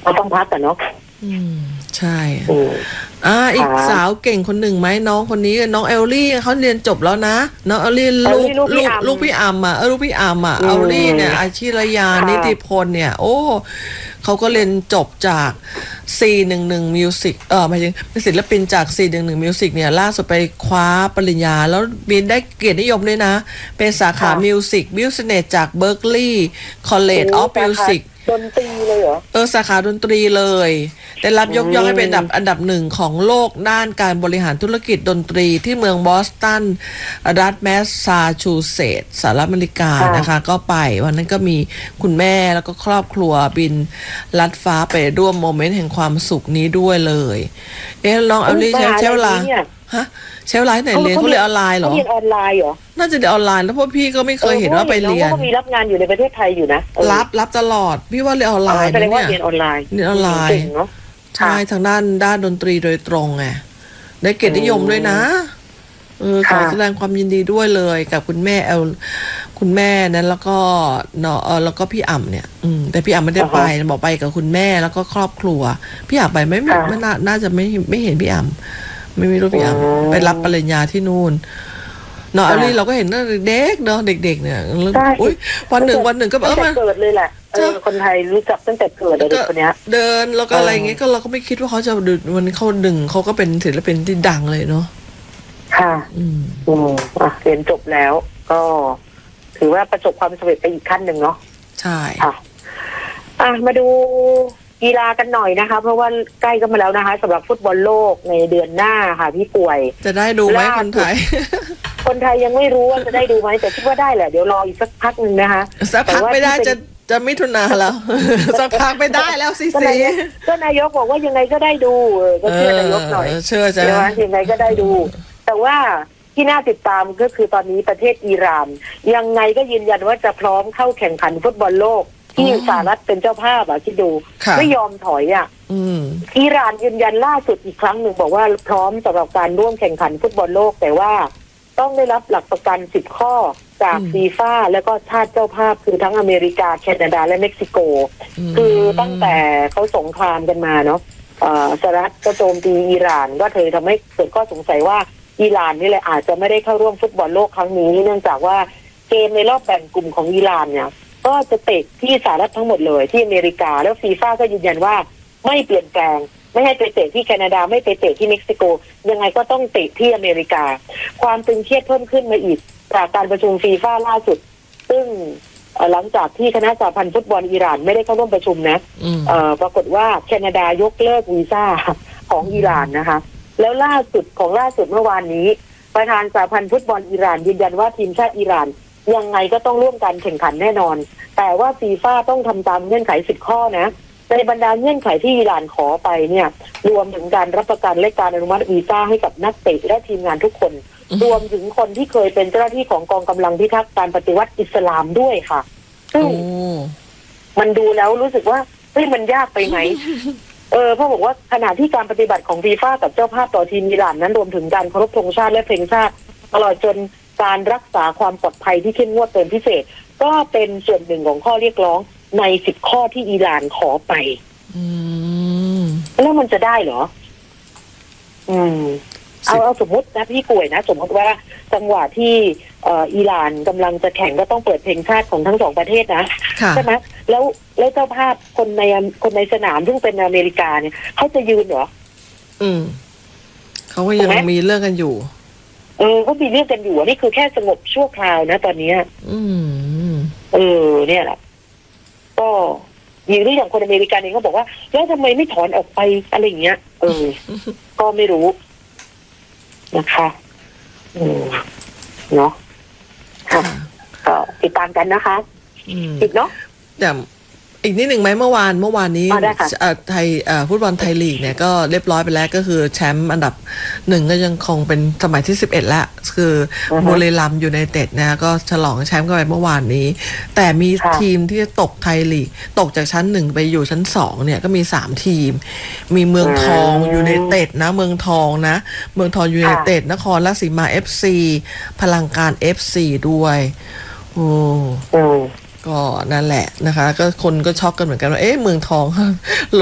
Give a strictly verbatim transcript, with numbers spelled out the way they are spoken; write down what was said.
เราต้องพักกันเนาะอืมใช่อ่าอีกสาวเก่งคนหนึ่งไหมน้องคนนี้น้องเอลลี่เขาเรียนจบแล้วนะน้องเอลลี่ลูกลูกลูกพี่อัมอ่ะเออลูกพี่อัมอ่ะเอลลี่เนี่ยอาชิรยานิติพลเนี่ยโอ้เขาก็เรียนจบจาก สี่หนึ่งหนึ่ง Music เออหมายถึงเป็นศิลปินจาก สี่หนึ่งหนึ่ง Music เนี่ยล่าสุดไปคว้าปริญญาแล้วบินได้เกียรตินิยมด้วยนะเป็นสาขา Music Business จาก Berklee College of Music ดนตรีเลยเหรอเออสาขาดนตรีเลยได้รับยกย่องให้เป็นอันดับอันดับหนึ่งของโลกด้านการบริหารธุรกิจดนตรีที่เมืองบอสตันรัฐแมสซาชูเซตส์สหรัฐอเมริกานะคะก็ไปวันนั้นก็มีคุณแม่แล้วก็ครอบครัวบินลัดฟ้าไปร่วมโมเมนต์แห่งความสุขนี้ด้วยเลยเอ๊ะลองเอาลี่ใช้ใช้เวลาฮะใช้เวลาไหนเรียนเขาเรียนออนไลน์เหรอเรียนออนไลน์เหรอน่าจะเรียนออนไลน์แล้วเพราะพี่ก็ไม่เคยเห็นว่าไปเรียนก็มีรับงานอยู่ในประเทศไทยอยู่นะรับรับตลอดพี่ว่าเรียนออนไลน์แสดงว่าเรียนออนไลน์เรียนออนไลน์ใช่ทางด้านด้านดนตรีโดยตรงไงได้เกียรตินิยมด้วยนะเออขอแสดงความยินดีด้วยเลยกับคุณแม่เอลคุณแม่นั้นแล้วก็เนาะแล้วก็พี่อ่ำเนี่ยอืมแต่พี่อ่ำไม่ได้ไปบอกไปกับคุณแม่แล้วก็ครอบครัวพี่อ่ำไปไม่ไม่น่าน่าจะไม่ไม่เห็นพี่อ่ำไม่มีรูปพี่อ่ำไปรับปริญญาที่นู่นเนาะอันนี้เราก็เห็นเด็กเนาะเด็กๆเนี่ยอุ้ยวันหนึ่งวันหนึ่งก็เออมาเกิดเลยแหละเออคนไทยรู้จักตั้งแต่เกิดเลยเด็กคนนี้เดินแล้วก็อะไรเงี้ยก็เราก็ไม่คิดว่าเขาจะดึงวันเขาดึงเขาก็เป็นศิลปินที่ดังเลยเนาะค่ะอืมอืมอ่ะเรียนจบแล้วก็ถือว่าประสบความสำเร็จไปอีกขั้นหนึ่งเนาะใช่ค่ะอ่ะมาดูกีฬากันหน่อยนะคะเพราะว่าใกล้กันมาแล้วนะคะสำหรับฟุตบอลโลกในเดือนหน้าค่ะพี่ป่วยจะได้ดูไหมคนไทยคนไทยยังไม่รู้ว่าจะได้ดูไหมแต่คิดว่าได้แหละเดี๋ยวรออีกสักพักนึงนะคะสักพักไม่ได้จะจะมิถุนาแล้วสักพักไม่ได้แล้วสิสิก็นายกบอกว่ายังไงก็ได้ดูก็เชื่อนายกหน่อยเชื่อจะยังไงก็ได้ดูแต่ว่าที่น่าติดตามก็คือตอนนี้ประเทศอิหร่านยังไงก็ยืนยันว่าจะพร้อมเข้าแข่งขันฟุตบอลโลกที่สหรัฐเป็นเจ้าภาพอ่ะคิดดูไม่ยอมถอยอ่ะอิหร่านยืนยันล่าสุดอีกครั้งหนึ่งบอกว่าพร้อมสำหรับการร่วมแข่งขันฟุตบอลโลกแต่ว่าต้องได้รับหลักประกันสิบข้อจากฟีฟ่าแล้วก็ชาติเจ้าภาพคือทั้งอเมริกาแคนาดาและเม็กซิโกคือตั้งแต่เขาสงครามกันมาเนาะสหรัฐก็โจมตีอิหร่านก็เธอทำให้เกิดข้อสงสัยว่าอิหร่านนี่แหละอาจจะไม่ได้เข้าร่วมฟุตบอลโลกครั้งนี้เนื่องจากว่าเกมในรอบแบ่งกลุ่มของอิหร่านเนี่ยก็จะเตะที่สหรัฐทั้งหมดเลยที่อเมริกาแล้วฟีฟ่าก็ยืนยันว่าไม่เปลี่ยนแปลงไม่ให้ไปเตะที่แคนาดาไม่ไปเตะที่เม็กซิโกยังไงก็ต้องเตะที่อเมริกาความตึงเครียดเพิ่มขึ้นมาอีกจากการประชุมฟีฟ่าล่าสุดซึ่งหลังจากที่คณะสหพันธ์ฟุตบอลอิหร่านไม่ได้เข้าร่วมประชุมนะปรากฏว่าแคนาดายกเลิกวีซ่าของอิหร่านนะคะแล้วล่าสุดของล่าสุดเมื่อวานนี้ประธานสหพันธ์ฟุตบอลอิหร่านยืนยันว่าทีมชาติอิหร่านยังไงก็ต้องร่วมกันแข่งขันแน่นอนแต่ว่าฟีฟ่าต้องทำตามเงื่อนไขสิบข้อนะในบรรดาเงื่อนไขที่อิหร่านขอไปเนี่ยรวมถึงการรับประกันและการอนุมัติวีซ่าให้กับนักเตะและทีมงานทุกคนรวมถึงคนที่เคยเป็นเจ้าหน้าที่ของกองกำลังพิทักษ์การปฏิวัติอิสลามด้วยค่ะซึ่งมันดูแล้วรู้สึกว่าเฮ้ยมันยากไปไหมเออเพราะบอกว่าขณะที่การปฏิบัติของฟีฟ่ากับเจ้าภาพต่อทีมอิหร่านนั้นรวมถึงการเคารพธงชาติและเพลงชาติตลอดจนการรักษาความปลอดภัยที่เข้มงวดเป็นพิเศษก็เป็นส่วนหนึ่งของข้อเรียกร้องในสิบข้อที่อิหร่านขอไปแล้วมันจะได้เหรออืมเอาเอาสมมตินะพี่ป่วยนะสมมติว่าจังหวะที่เอ่ออิหร่านกำลังจะแข่งก็ต้องเปิดเพลงชาติของทั้งสองประเทศนะใช่ไหมแล้วแล้วเจ้าภาพคนในคนในสนามซึ่งเป็นอเมริกาเนี่ยเขาจะยืนเหรออืมเขาก็ยังมีเรื่องกันอยู่เออก็มีเรื่องกันอยู่นี่คือแค่สงบชั่วคราวนะตอนนี้อืมเออเนี่ยแหละก็อย่างที่อย่างคนอเมริกันเองก็บอกว่าแล้วทำไมไม่ถอนออกไปอะไรอย่างเงี้ยเออ ก็ไม่รู้นะคะอืมเนาะค่ะก็ติดตามกันนะคะติดเนาะแต่อีกนิดหนึ่งไหมเมื่อวานเมื่อวานนี้ไทยฟุตบอลไทยลีกเนี่ยก็เรียบร้อยไปแล้วก็คือแชมป์อันดับหนึ่งก็ยังคงเป็นสมัยที่สิบเอ็ดแล้วคือบุรีรัมย์ยูไนเต็ดนะก็ฉลองแชมป์กันไปเมื่อวานนี้แต่มีทีมที่ตกไทยลีกตกจากชั้นหนึ่งไปอยู่ชั้นสองเนี่ยก็มีสามทีมมีเมืองทองยูไนเต็ดนะเมืองทองนะเมืองทองยูไนเต็ดนครราชสีมา เอฟ ซี พลังการ เอฟ ซี ด้วยโอ้ก็นั่นแหละนะคะก็คนก็ช็อกกันเหมือนกันว่าเอ๊ะเมืองทอง